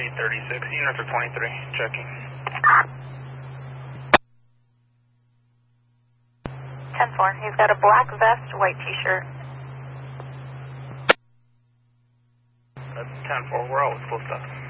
836, units are 23, checking. 10-4, he's got a black vest, white t-shirt. That's 10-4, we're always close up.